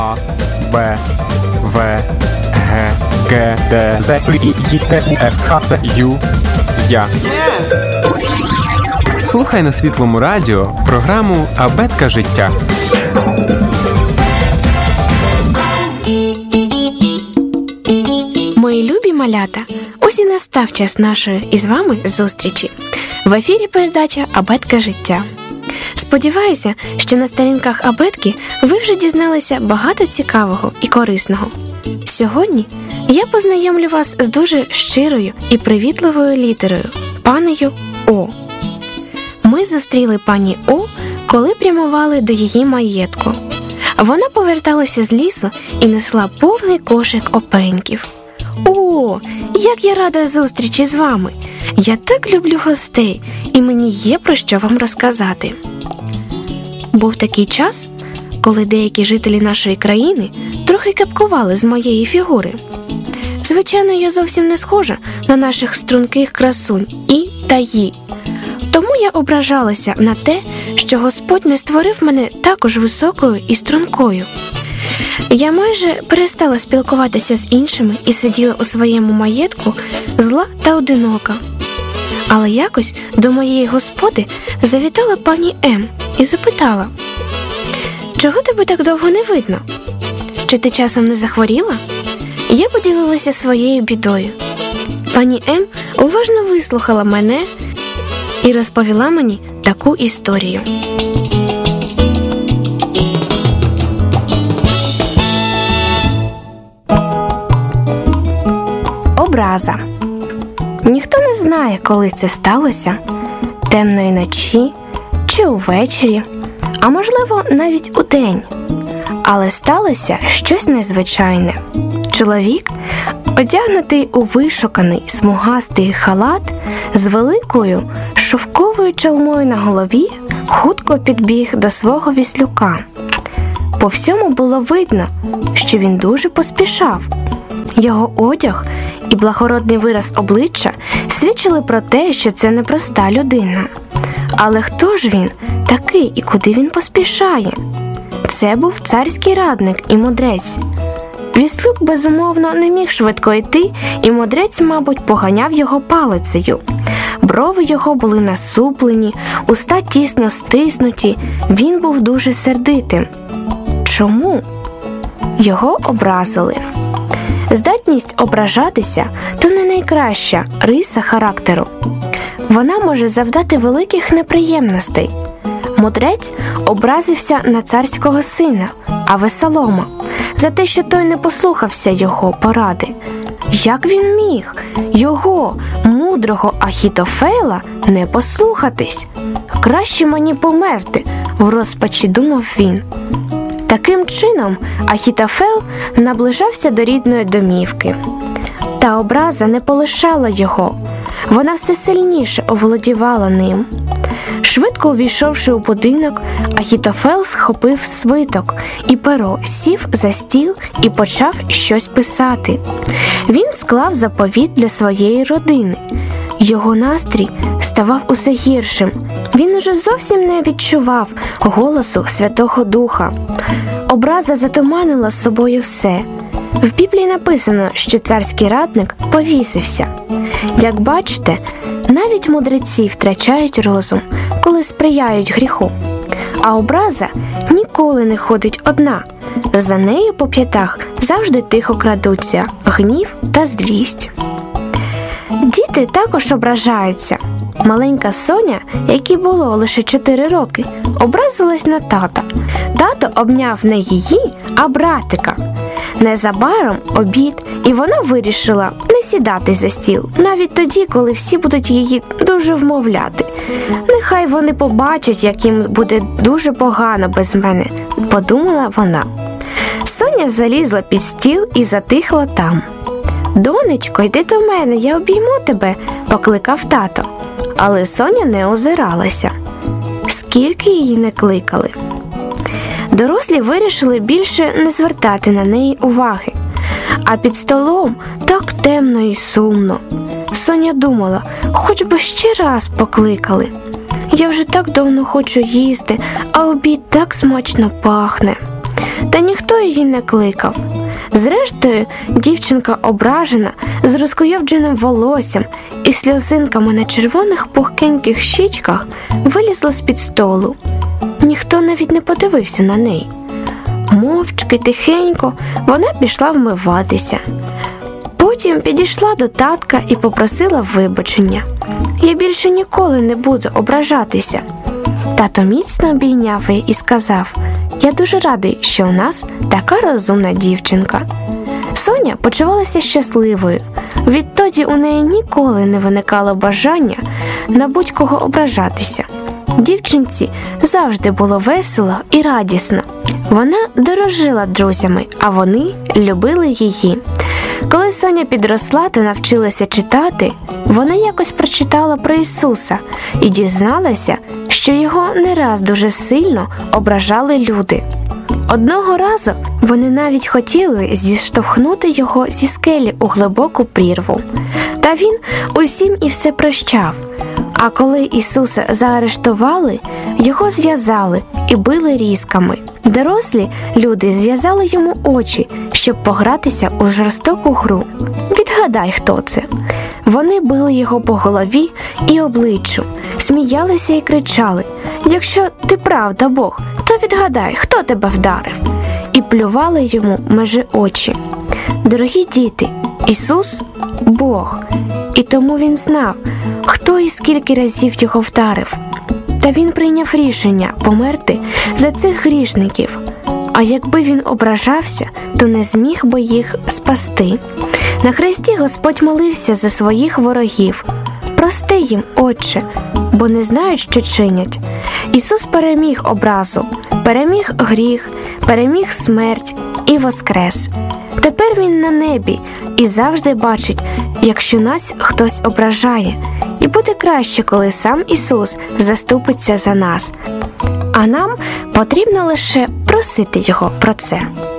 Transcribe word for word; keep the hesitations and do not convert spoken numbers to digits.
А, Б, В, Г, Г, Д, З, І, І, Т, У, Ф, Х, Ц, Ю, Я. Слухай на Світлому радіо програму «Абетка життя». Мої любі малята, ось і настав час нашої із вами зустрічі. В ефірі передача «Абетка життя». Сподіваюся, що на сторінках Абетки ви вже дізналися багато цікавого і корисного. Сьогодні я познайомлю вас з дуже щирою і привітливою літерою – панею О. Ми зустріли пані О, коли прямували до її маєтку. Вона поверталася з лісу і несла повний кошик опеньків. О, як я рада зустрічі з вами! Я так люблю гостей, і мені є про що вам розказати. Був такий час, коли деякі жителі нашої країни трохи кепкували з моєї фігури. Звичайно, я зовсім не схожа на наших струнких красунь І та Ї. Тому я ображалася на те, що Господь не створив мене також високою і стрункою. Я майже перестала спілкуватися з іншими і сиділа у своєму маєтку зла та одинока. Але якось до моєї господи завітала пані М і запитала: «Чого тебе так довго не видно? Чи ти часом не захворіла?» Я поділилася своєю бідою. Пані М уважно вислухала мене і розповіла мені таку історію. Образа. Ніхто не знає, коли це сталося – темної ночі чи увечері, а можливо навіть удень. Але сталося щось незвичайне. Чоловік, одягнутий у вишуканий смугастий халат з великою шовковою чалмою на голові, хутко підбіг до свого віслюка. По всьому було видно, що він дуже поспішав. Його одяг і благородний вираз обличчя свідчили про те, що це непроста людина. Але хто ж він такий і куди він поспішає? Це був царський радник і мудрець. Віслюк, безумовно, не міг швидко йти, і мудрець, мабуть, поганяв його палицею. Брови його були насуплені, уста тісно стиснуті, він був дуже сердитим. Чому? Його образили. Здатність ображатися – то не найкраща риса характеру. Вона може завдати великих неприємностей. Мудрець образився на царського сина, Авесолома, за те, що той не послухався його поради. Як він міг його, мудрого Ахітофела, не послухатись? Краще мені померти, в розпачі думав він. Таким чином, Ахітофел наближався до рідної домівки. Та образа не полишала його. Вона все сильніше оволодівала ним. Швидко увійшовши у будинок, Ахітофел схопив свиток і перо, сів за стіл і почав щось писати. Він склав заповіт для своєї родини. Його настрій ставав усе гіршим. Він уже зовсім не відчував голосу Святого Духа. Образа затуманила собою все. В Біблії написано, що царський радник повісився. Як бачите, навіть мудреці втрачають розум, коли сприяють гріху. А образа ніколи не ходить одна. За нею по п'ятах завжди тихо крадуться гнів та злість. Діти також ображаються. Маленька Соня, якій було лише чотири роки, образилась на тата. Тато обняв не її, а братика. Незабаром обід, і вона вирішила не сідати за стіл, навіть тоді, коли всі будуть її дуже вмовляти. Нехай вони побачать, як їм буде дуже погано без мене, подумала вона. Соня залізла під стіл і затихла там. «Донечко, йди до мене, я обійму тебе», – покликав тато. Але Соня не озиралася. Скільки її не кликали. Дорослі вирішили більше не звертати на неї уваги. А під столом так темно і сумно. Соня думала, хоч би ще раз покликали. Я вже так давно хочу їсти, а обід так смачно пахне. та ніхто її не кликав. Зрештою, дівчинка ображена, з розкуйовдженим волоссям і сльозинками на червоних пухкеньких щічках вилізла з-під столу. Ніхто навіть не подивився на неї. Мовчки, тихенько вона пішла вмиватися. Потім підійшла до татка і попросила вибачення. «Я більше ніколи не буду ображатися». Тато міцно обійняв її і сказав: «Я дуже радий, що у нас така розумна дівчинка». Соня почувалася щасливою. Відтоді у неї ніколи не виникало бажання на будь-кого ображатися. Дівчинці завжди було весело і радісно. Вона дорожила друзями, а вони любили її. Коли Соня підросла та навчилася читати, вона якось прочитала про Ісуса і дізналася, що його не раз дуже сильно ображали люди. Одного разу вони навіть хотіли зіштовхнути його зі скелі у глибоку прірву. Та він усім і все прощав. А коли Ісуса заарештували, його зв'язали і били різками. Дорослі люди зв'язали йому очі, щоб погратися у жорстоку гру. Відгадай, хто це. Вони били його по голові і обличчю, сміялися і кричали: «Якщо ти правда Бог, то відгадай, хто тебе вдарив?» І плювали йому межі очі. Дорогі діти, Ісус – Бог, і тому Він знав, хто і скільки разів його вдарив. Та Він прийняв рішення померти за цих грішників. А якби Він ображався, то не зміг би їх спасти. На хресті Господь молився за своїх ворогів: «Прости їм, Отче, бо не знають, що чинять». Ісус переміг образу, переміг гріх, переміг смерть і воскрес. Тепер Він на небі і завжди бачить, якщо нас хтось ображає. І буде краще, коли сам Ісус заступиться за нас. А нам потрібно лише просити Його про це.